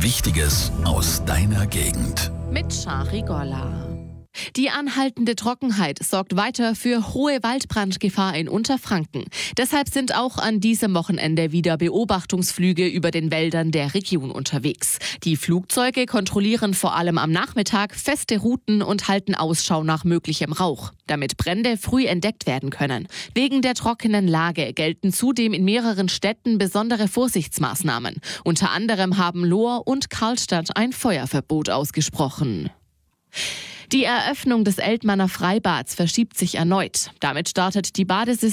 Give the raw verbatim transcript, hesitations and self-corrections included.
Wichtiges aus deiner Gegend. Mit Shari Golla. Die anhaltende Trockenheit sorgt weiter für hohe Waldbrandgefahr in Unterfranken. Deshalb sind auch an diesem Wochenende wieder Beobachtungsflüge über den Wäldern der Region unterwegs. Die Flugzeuge kontrollieren vor allem am Nachmittag feste Routen und halten Ausschau nach möglichem Rauch, damit Brände früh entdeckt werden können. Wegen der trockenen Lage gelten zudem in mehreren Städten besondere Vorsichtsmaßnahmen. Unter anderem haben Lohr und Karlstadt ein Feuerverbot ausgesprochen. Die Eröffnung des Eltmanner Freibads verschiebt sich erneut. Damit startet die Badesaison